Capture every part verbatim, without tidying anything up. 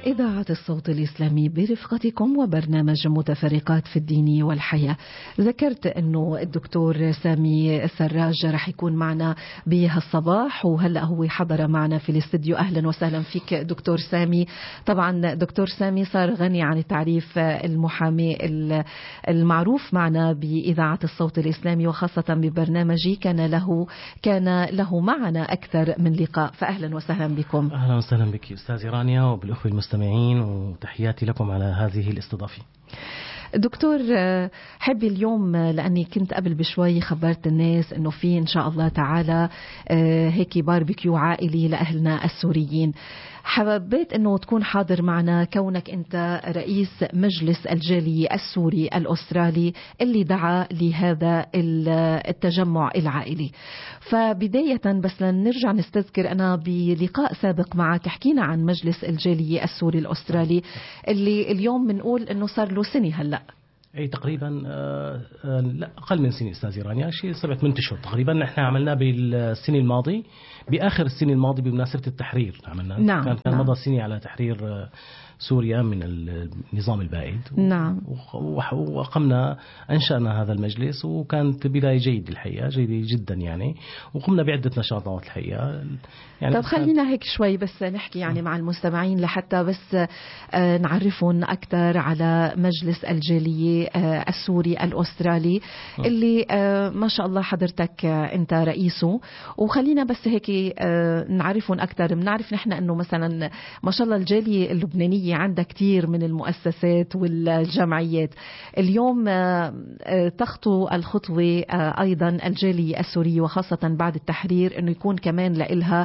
إذاعة الصوت الإسلامي برفقتكم وبرنامج متفرقات في الدين والحياة. ذكرت أنه الدكتور سامي السراج رح يكون معنا بهالصباح، وهلأ هو حضر معنا في الاستديو. أهلا وسهلا فيك دكتور سامي. طبعا دكتور سامي صار غني عن التعريف، المحامي المعروف معنا بإذاعة الصوت الإسلامي وخاصة ببرنامجي كان له كان له معنا أكثر من لقاء، فأهلا وسهلا بكم. أهلا وسهلا بك أستاذ رانيا وبالأخوة المستمعين، وتحياتي لكم على هذه الاستضافة. دكتور، حبي اليوم لأني كنت قبل بشوي خبرت الناس أنه في إن شاء الله تعالى هيك باربيكيو عائلي لأهلنا السوريين. حبيت أنه تكون حاضر معنا كونك أنت رئيس مجلس الجالية السوري الأسترالي اللي دعا لهذا التجمع العائلي. فبداية بس لنرجع نستذكر، أنا بلقاء سابق معك حكينا عن مجلس الجالية السوري الأسترالي اللي اليوم بنقول أنه صار له سنة هلأ. أي تقريبا آه آه لا أقل من سنة أستاذ رانيا، شيء سبعة من أشهر تقريبا. نحن عملناه بالسنة الماضي، بآخر السنة الماضي بمناسبة التحرير عملنا. نعم. كان كان نعم. مضى سنة على تحرير آه سوريا من النظام البائد. نعم. وقمنا أنشأنا هذا المجلس، وكانت بداية جيدة الحقيقة، جيدة جدا يعني، وقمنا بعدة نشاطات الحقيقة يعني. طب خلينا هيك شوي بس نحكي يعني مع المستمعين لحتى بس نعرفهم أكثر على مجلس الجالية السوري الأسترالي اللي ما شاء الله حضرتك أنت رئيسه. وخلينا بس هيك نعرفهم أكثر. بنعرف نحن أنه مثلا ما شاء الله الجالية اللبنانية عندها كتير من المؤسسات والجمعيات. اليوم تخطو الخطوة أيضا الجالية السورية وخاصة بعد التحرير أنه يكون كمان لإلها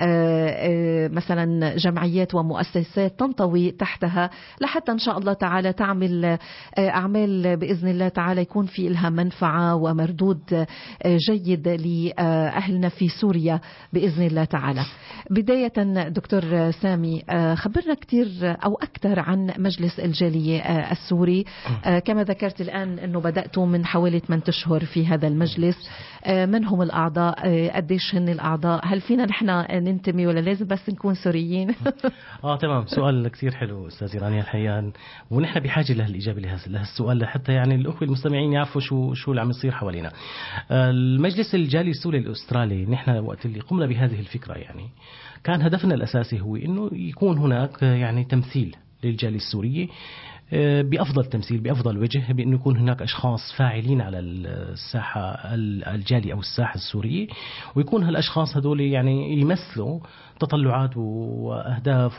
مثلا جمعيات ومؤسسات تنطوي تحتها لحتى إن شاء الله تعالى تعمل أعمال بإذن الله تعالى يكون في إلها منفعة ومردود جيد لأهلنا في سوريا بإذن الله تعالى. بداية دكتور سامي، خبرنا كتير أو أكثر عن مجلس الجالية السوري. كما ذكرت الآن أنه بدأتوا من حوالي ثمانية أشهر في هذا المجلس. من هم الأعضاء؟ قديش هن الأعضاء؟ هل فينا نحن ننتمي ولا لازم بس نكون سوريين؟ آه تمام، سؤال كثير حلو أستاذ رانيا الحقيقة، ونحن بحاجة له الإجابة لهالسؤال لحتى يعني الأخوة المستمعين يعرفوا شو شو اللي عم يصير حوالينا. المجلس الجالي السوري الأسترالي، نحن وقت اللي قمنا بهذه الفكرة يعني كان هدفنا الأساسي هو إنه يكون هناك يعني تمثيل للجالية السورية بأفضل تمثيل، بأفضل وجه، بأنه يكون هناك أشخاص فاعلين على الساحة الجالية أو الساحة السورية، ويكون هالأشخاص هذول يعني يمثلوا تطلعات وأهداف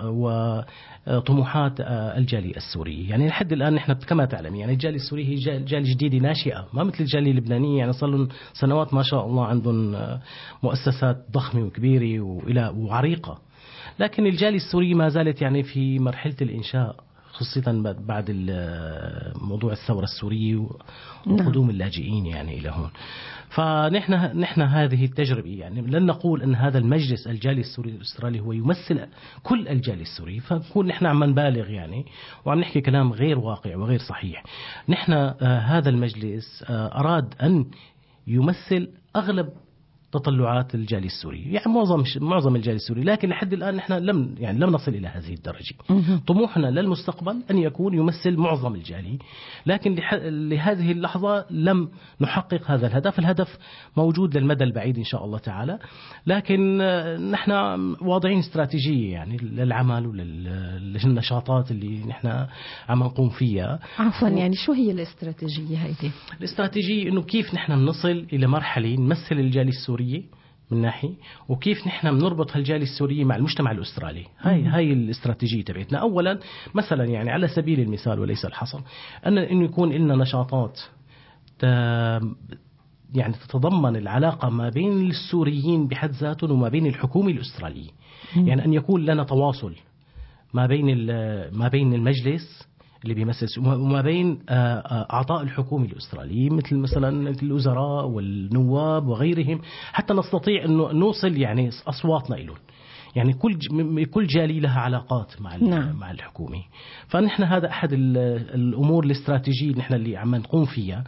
وطموحات الجالية السورية. يعني لحد الآن نحن كما تعلم يعني الجالية السورية هي جالية جديدة ناشئة، ما مثل الجالية اللبنانية يعني صار لهم سنوات ما شاء الله عندهم مؤسسات ضخمة وكبيرة وإلى وعريقة، لكن الجالية السورية ما زالت يعني في مرحلة الإنشاء، خاصة بعد موضوع الثورة السورية وقدوم اللاجئين يعني إلى هون. فنحن نحن هذه التجربة يعني لن نقول أن هذا المجلس الجالي السوري الأسترالي هو يمثل كل الجالي السوري، فنكون نحن عم نبالغ يعني وعم نحكي كلام غير واقع وغير صحيح. نحن آه هذا المجلس آه أراد أن يمثل أغلب تطلعات الجالي السوري، يعني معظم معظم الجالي السوري، لكن لحد الآن نحن لم يعني لم نصل إلى هذه الدرجة. طموحنا للمستقبل أن يكون يمثل معظم الجالي، لكن لهذه اللحظة لم نحقق هذا الهدف. الهدف موجود للمدى البعيد إن شاء الله تعالى، لكن نحن واضعين استراتيجية يعني للعمل وللنشاطات اللي نحن عم نقوم فيها. عفوا و... يعني شو هي الاستراتيجية هذه؟ الاستراتيجية إنه كيف نحن نصل إلى مرحلة نمثل الجالي السوري من ناحية، وكيف نحن بنربط هالجالية السورية مع المجتمع الأسترالي. هاي هاي الاستراتيجية تبعتنا. أولا مثلا يعني على سبيل المثال وليس الحصر، أن إنه يكون لنا نشاطات يعني تتضمن العلاقة ما بين السوريين بحد ذاتهم وما بين الحكومة الأسترالية. يعني أن يكون لنا تواصل ما بين ما بين المجلس اللي بيمثل وما بين أعضاء الحكومة الأسترالية مثل مثلا الوزراء والنواب وغيرهم، حتى نستطيع إنه نوصل يعني أصواتنا إلهم. يعني كل كل جالية لها علاقات مع نعم. مع الحكومة. فنحن هذا أحد الأمور الاستراتيجية نحن اللي عم نقوم فيها،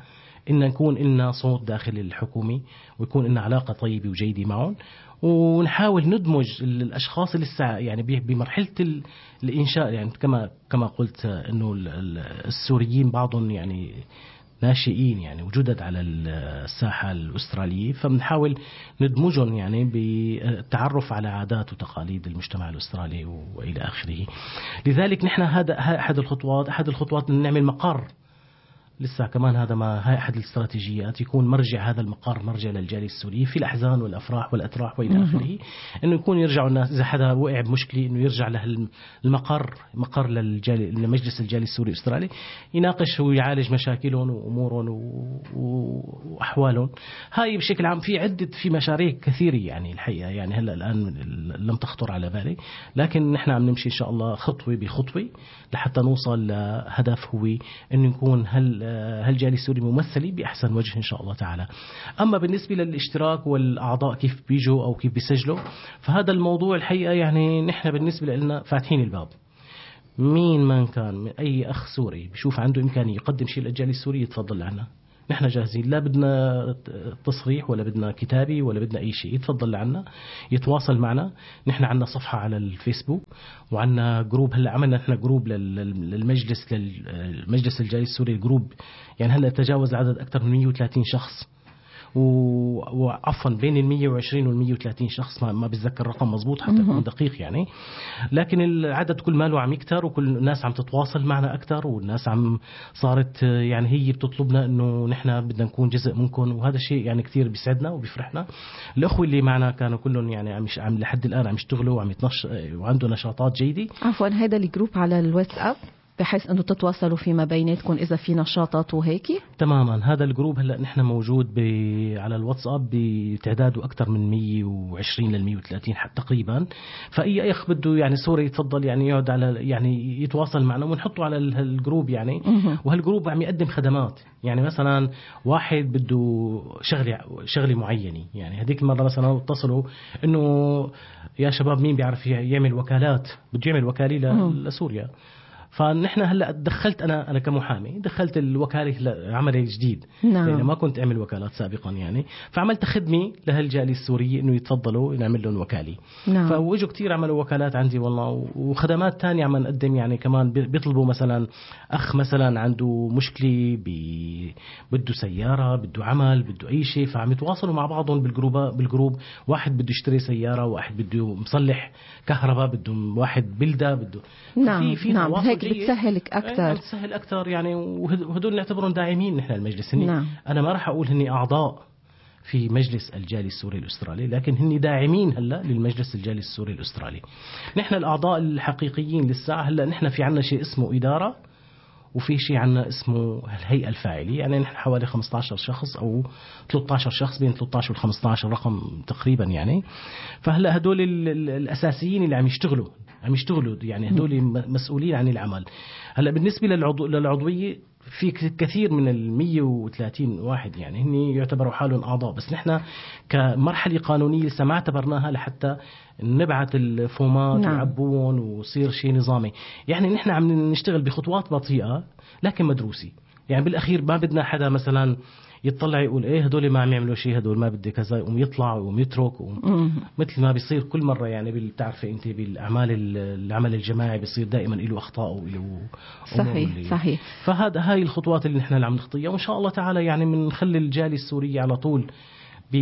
إن نكون لنا صوت داخل الحكومة ويكون لنا علاقة طيبة وجيدة معهم، ونحاول ندمج الأشخاص اللي لسه يعني بمرحلة الإنشاء. يعني كما كما قلت إنه السوريين بعضهم يعني ناشئين يعني وجدد على الساحة الأسترالية، فبنحاول ندمجهم يعني بالتعرف على عادات وتقاليد المجتمع الأسترالي وإلى آخره. لذلك نحن هذا أحد الخطوات أحد الخطوات إن نعمل مقر. لسه كمان هذا ما هاي أحد الاستراتيجيات، يكون مرجع هذا المقر مرجع للجالية السورية في الأحزان والأفراح والأتراح وإلى آخره، إنه يكون يرجعوا الناس إذا حدا وقع بمشكلة إنه يرجع له المقر مقر للجالي لمجلس الجالي السوري الأسترالي، يناقش ويعالج مشاكلهم وأمورهم وأحوالهم. هاي بشكل عام في عدة في مشاريع كثيرة يعني الحقيقة يعني هلا الآن لم تخطر على بالي، لكن نحن عم نمشي إن شاء الله خطوة بخطوة لحتى نوصل لهدف هو إنه يكون هل هالجالية السوري ممثلة بأحسن وجه إن شاء الله تعالى. أما بالنسبة للاشتراك والأعضاء كيف بيجوا أو كيف بيسجلوا، فهذا الموضوع الحقيقة يعني نحن بالنسبة لنا فاتحين الباب. مين من كان من أي أخ سوري بيشوف عنده إمكانية يقدم شيء للجالية السورية يتفضل لنا، نحن جاهزين. لا بدنا تصريح ولا بدنا كتابي ولا بدنا أي شيء، يتفضل لعنا يتواصل معنا. نحن عنا صفحة على الفيسبوك وعنا جروب، هلا عملنا نحن جروب للمجلس للمجلس الجالي السوري. الجروب يعني هلا تجاوز العدد أكثر من مئة وثلاثين شخص، وعفوا بين ال مئة وعشرين وال مئة وثلاثين شخص، ما ما بتذكر الرقم مزبوط حتى يكون دقيق يعني، لكن العدد كل ماله عم يكتر وكل الناس عم تتواصل معنا أكثر، والناس عم صارت يعني هي بتطلبنا إنه نحن بدنا نكون جزء منكم، وهذا شيء يعني كثير بيسعدنا وبيفرحنا. الأخوة اللي معنا كانوا كلهم يعني عم عم لحد الآن عم يشتغلوا وعم يتنش وعنده نشاطات جيدة. عفوا هذا الجروب على الواتساب بحيث أنه تتواصلوا فيما بيناتكم إذا في نشاطات وهيك؟ تماما. هذا الجروب هلأ نحن موجود ب... على الواتساب بتعداده أكثر من مئة وعشرين لل مئة وثلاثين حتى تقريبا. فأي أخ بده يعني سوري يتفضل يعني يقعد على يعني يتواصل معنا ونحطه على الجروب يعني. وهالجروب عم يقدم خدمات، يعني مثلا واحد بده شغلة شغلة معينة، يعني هذيك المرة مثلا اتصلوا إنه يا شباب مين بيعرف يعمل وكالات، بده يعمل وكالة لسوريا. فنحن هلا دخلت انا انا كمحامي دخلت الوكاله لعمل جديد، نعم. لأن ما كنت اعمل وكالات سابقا يعني، فعملت خدمه لهالجاليه السوريه انه يتفضلوا نعمل لهم وكاله. نعم. فوجوا كثير عملوا وكالات عندي والله، وخدمات تانية عم نقدم يعني كمان. بيطلبوا مثلا اخ مثلا عنده مشكله بده سياره، بده عمل، بده اي شيء، فعم يتواصلوا مع بعضهم بالجروب بالجروب واحد بده يشتري سياره، واحد بده مصلح كهرباء، بده واحد بلده بده. نعم. في في نعم. هيك بتسهلك أكثر، بتسهل أكثر يعني. وهدول نعتبرهم داعمين نحن المجلس. هني نعم. أنا ما راح أقول هني أعضاء في مجلس الجالي السوري الأسترالي، لكن هني داعمين هلا للمجلس الجالي السوري الأسترالي. نحن الأعضاء الحقيقيين للساعة هلا نحن في عنا شيء اسمه إدارة، وفي شيء عنا اسمه الهيئة الفاعلية، يعني نحن حوالي خمسة عشر شخص أو ثلاثة عشر شخص، بين ثلاثة عشر و خمسة عشر رقم تقريبا يعني. فهلا هدول الأساسيين اللي عم يشتغلوا عم يشتغلوا يعني هدول مسؤولين عن العمل. هلا بالنسبة للعضو للعضوية في كثير من ال مئة وثلاثين واحد يعني هني يعتبروا حالهم أعضاء، بس نحن كمرحلة قانونية لسه ما اعتبرناها لحتى نبعث الفومات. نعم. ويعبون ويصير شيء نظامي. يعني نحن عم نشتغل بخطوات بطيئة لكن مدروسة. يعني بالأخير ما بدنا حدا مثلا يطلع يقول ايه هدول ما عم يعملوا شيء، هدول ما بدي كذا، يقوم يطلع ويقوم يترك، مثل ما بيصير كل مرة يعني. بتعرفي انت بالاعمال العمل الجماعي بيصير دائما له اخطاء وله صحيح صحيح. فهذا هاي الخطوات اللي نحن اللي عم نخطيها، وان شاء الله تعالى يعني بنخلي الجالية السورية على طول ب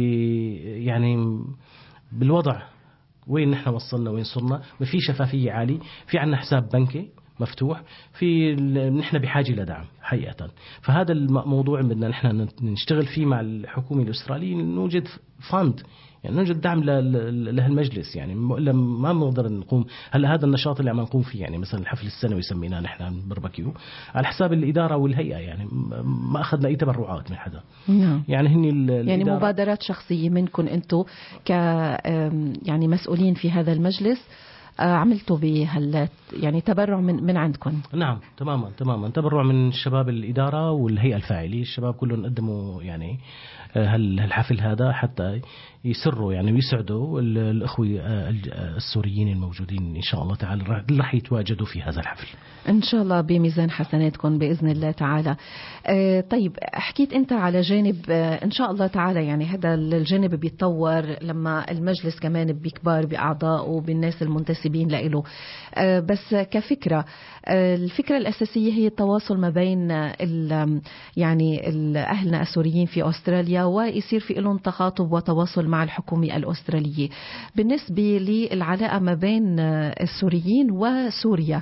يعني بالوضع وين نحن وصلنا وين صرنا. ما في شفافية عالية، في عنا حساب بنكي مفتوح، في نحن بحاجة لدعم حقيقة. فهذا الموضوع بدنا نحن نشتغل فيه مع الحكومة الأسترالية، نوجد فاند يعني نوجد دعم لهالمجلس يعني. ما بنقدر نقوم هلا هذا النشاط اللي عم نقوم فيه يعني مثلا الحفل السنوي سميناه نحن بربكيو على حساب الإدارة والهيئة، يعني ما أخذنا أي تبرعات من حدا. نعم. يعني هني يعني مبادرات شخصية منكم أنتم ك يعني مسؤولين في هذا المجلس، عملتوا بهال يعني تبرع من من عندكم؟ نعم تماما تماما تبرع من شباب الإدارة والهيئة الفاعلية. الشباب كلهم قدموا يعني هالحفل هذا حتى يسروا يعني ويسعدوا الأخوة السوريين الموجودين إن شاء الله تعالى رح يتواجدوا في هذا الحفل إن شاء الله بميزان حسناتكم بإذن الله تعالى. آه طيب حكيت أنت على جانب آه إن شاء الله تعالى يعني هذا الجانب بيتطور لما المجلس كمان بيكبر بأعضائه بالناس المنتسبين له. آه بس كفكرة آه الفكرة الأساسية هي التواصل ما بين ال يعني ال أهلنا السوريين في أستراليا ويصير في لهم تخاطب وتواصل مع الحكومة الأسترالية بالنسبة للعلاقة ما بين السوريين وسوريا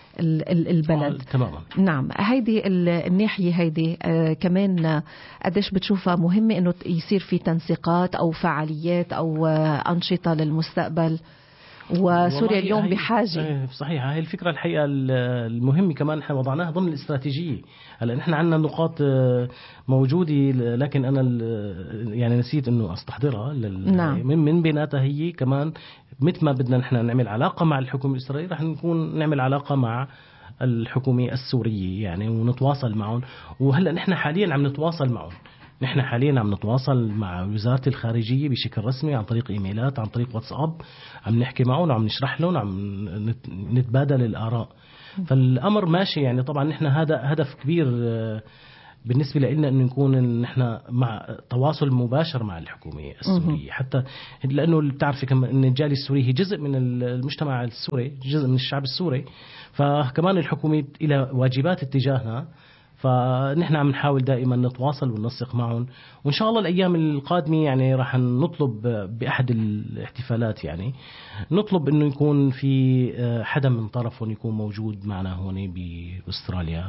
البلد. تماما. نعم هيدي الناحية هيدي آه كمان قديش بتشوفها مهمة إنه يصير في تنسيقات أو فعاليات أو آه أنشطة للمستقبل وسوريا اليوم بحاجة. صحيح هاي الفكرة الحقيقة المهمة كمان احنا وضعناها ضمن الاستراتيجية. هلا نحن عندنا نقاط موجودة لكن أنا يعني نسيت إنه أستحضرها. نعم. من من بيناتها هي كمان مثل ما بدنا نحن نعمل علاقة مع الحكومة الإسرائيلية رح نكون نعمل علاقة مع الحكومة السورية يعني ونتواصل معهم. وهلا نحن حاليا عم نتواصل معهم. نحن حاليا عم نتواصل مع وزارة الخارجية بشكل رسمي عن طريق إيميلات عن طريق واتساب عم نحكي معهم وعم نشرح لهم عم نتبادل الآراء. فالأمر ماشي يعني. طبعا نحن هذا هدف كبير بالنسبة لنا أن نكون نحن مع تواصل مباشر مع الحكومة السورية حتى لأنه بتعرفي كمان أن الجالية السورية هي جزء من المجتمع السوري جزء من الشعب السوري. فكمان الحكومة إلى واجبات اتجاهنا فنحن عم نحاول دائما نتواصل وننسق معهم وإن شاء الله الأيام القادمة يعني راح نطلب بأحد الاحتفالات يعني نطلب إنه يكون في حدا من طرفهم يكون موجود معنا هون بأستراليا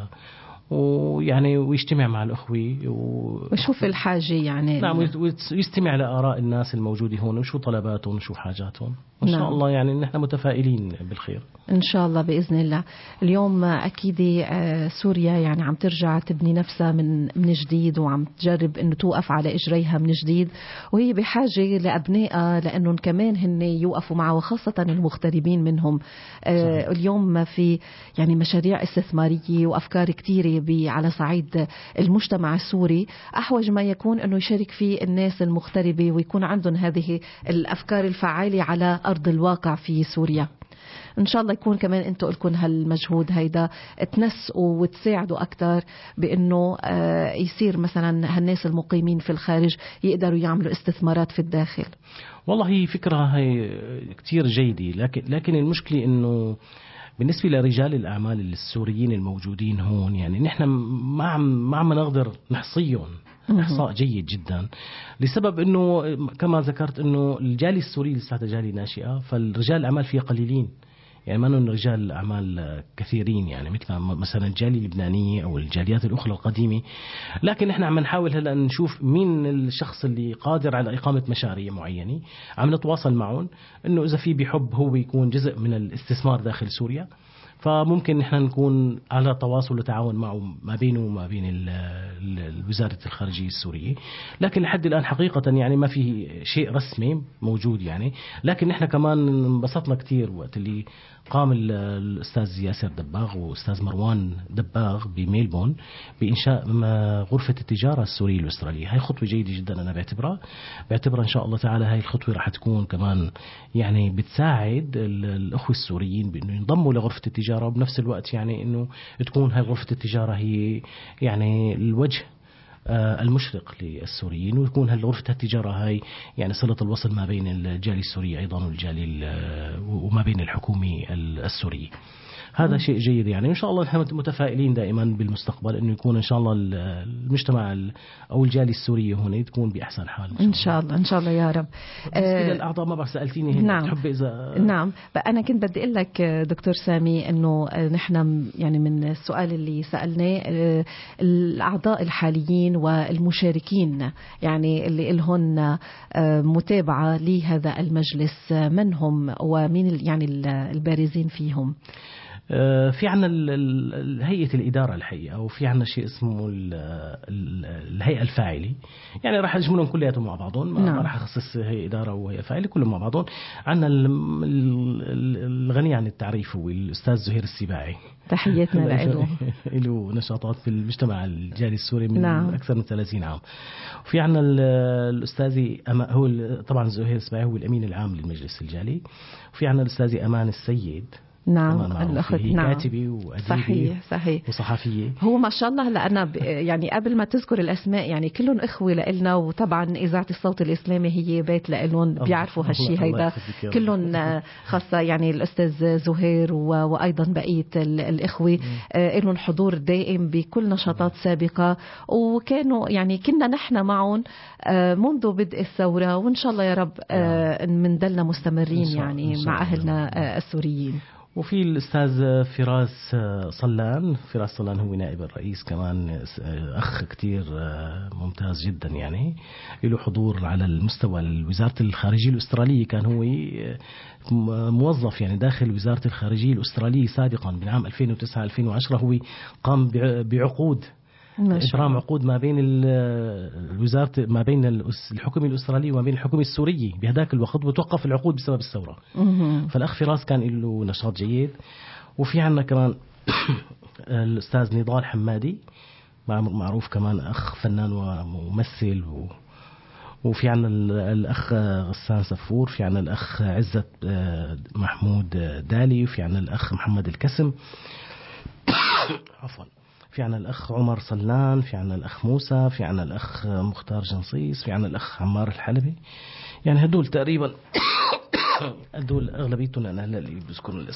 ويعني ويجتمع مع الأخوة ويشوف الحاجة يعني. نعم ويستمع لآراء الناس الموجودة هون وشو طلباتهم وشو حاجاتهم. إن شاء نعم. الله يعني نحن متفائلين بالخير إن شاء الله بإذن الله. اليوم أكيد سوريا يعني عم ترجع تبني نفسها من من جديد وعم تجرب إنه توقف على إجريها من جديد وهي بحاجة لأبنائها لأنهم كمان هن يوقفوا معها وخاصة المغتربين منهم. صحيح. اليوم في يعني مشاريع استثمارية وأفكار كتيرة على صعيد المجتمع السوري أحوج ما يكون أنه يشارك فيه الناس المغتربة ويكون عندهم هذه الأفكار الفعالة على أرض الواقع في سوريا. إن شاء الله يكون كمان أنتوا لكم هالمجهود هيدا تنسقوا وتساعدوا أكتر بأنه يصير مثلا هالناس المقيمين في الخارج يقدروا يعملوا استثمارات في الداخل. والله هي فكرة هي كتير جيدة لكن لكن المشكلة إنه بالنسبة لرجال الأعمال السوريين الموجودين هون يعني نحن ما عم ما عم نقدر نحصيهم إحصاء جيد جدا لسبب إنه كما ذكرت إنه الجالية السورية لساتها جالية ناشئة فالرجال الأعمال فيها قليلين يعني ما إنه رجال الأعمال كثيرين يعني مثل مثلا الجالية اللبنانية أو الجاليات الأخرى القديمة. لكن إحنا عم نحاول هلا نشوف مين الشخص اللي قادر على إقامة مشاريع معينة عم نتواصل معهم إنه إذا في بحب هو يكون جزء من الاستثمار داخل سوريا فممكن نحن نكون على تواصل وتعاون معه ما بينه وما بين وزارة الخارجية السورية. لكن لحد الآن حقيقة يعني ما في شيء رسمي موجود يعني. لكن نحن كمان انبسطنا كتير وقت اللي قام الأستاذ ياسر دباغ وأستاذ مروان دباغ بميلبون بإنشاء غرفة التجارة السورية الأسترالية. هاي خطوة جيدة جدا أنا بعتبرها بعتبرها إن شاء الله تعالى هاي الخطوة راح تكون كمان يعني بتساعد الأخوة السوريين بأنه ينضموا لغرفة التجارة وبنفس الوقت يعني إنه تكون هاي غرفة التجارة هي يعني الوجه المشرق للسوريين ويكون هالغرفة التجارة هاي يعني صلة الوصل ما بين الجالية السورية أيضا والجالية وما بين الحكومة السورية. هذا شيء جيد يعني. إن شاء الله نحن متفائلين دائما بالمستقبل إنه يكون إن شاء الله المجتمع أو الجالية السورية هنا تكون بأحسن حال إن شاء الله. إن شاء الله يا رب. بالنسبة للأعضاء ما بعرف سألتيني هنا. نعم. تحب إذا نعم أنا كنت بدي أقول لك دكتور سامي إنه نحن يعني من السؤال اللي سألناه الأعضاء الحاليين والمشاركين يعني اللي لهم متابعة لهذا المجلس من هم ومين يعني البارزين فيهم؟ في عنا هيئة الإدارة الحقيقة وفي عنا شيء اسمه الهيئة الفاعلة يعني راح أجملهم كلياتهم مع بعضهم. ما راح أخصص هيئة إدارة وهيئة فاعلة كلهم مع بعضهم. عنا الغني عن التعريف هو الأستاذ زهير السباعي. تحياتنا له. له نشاطات في المجتمع الجالي السوري من نعم. أكثر من ثلاثين عام. وفي عنا الأستاذ أما هو طبعا زهير السباعي هو الأمين العام للمجلس الجالي. وفي عنا الأستاذ أمان السيد. نعم الأخت. نعم كاتبة وأديبة صحيح صحيح وصحفية. هو ما شاء الله لأنا ب... يعني قبل ما تذكر الأسماء يعني كلهم إخوة لإلنا، وطبعا إذاعة الصوت الإسلامي هي بيت لإلهم، بيعرفوا هالشي هيدا كلهم، خاصة يعني الأستاذ زهير و... وأيضا بقية ال... الإخوة لهم حضور دائم بكل نشاطات سابقة، وكانوا يعني كنا نحن معهم منذ بدء الثورة، وإن شاء الله يا رب مندلنا مستمرين يعني مع أهلنا السوريين. وفي الأستاذ فراس صلان. فراس صلان هو نائب الرئيس كمان، أخ كتير ممتاز جدا يعني، له حضور على المستوى وزارة الخارجية الأسترالية. كان هو موظف يعني داخل وزارة الخارجية الأسترالية سابقا من عام ألفين وتسعة ألفين وعشرة. هو قام بعقود إبرام عقود ما بين الوزارة ما بين الحكومة الأسترالية وما بين الحكومة السورية بهذاك الوقت، وتوقف العقود بسبب الثورة. فالأخ فراس كان له نشاط جيد. وفي عنا كمان الأستاذ نضال حمادي معروف كمان أخ فنان وممثل. و وفي عنا الأخ غسان سفور، في عنا الأخ عزت محمود دالي، وفي عنا الأخ محمد الكسم عفوا، في عنا الأخ عمر صلان، في عنا الأخ موسى، في عنا الأخ مختار جنصيص، في عنا الأخ عمار الحلبي. يعني هدول تقريبا هدول أغلبيتهم أنا هلا اللي بذكرهم.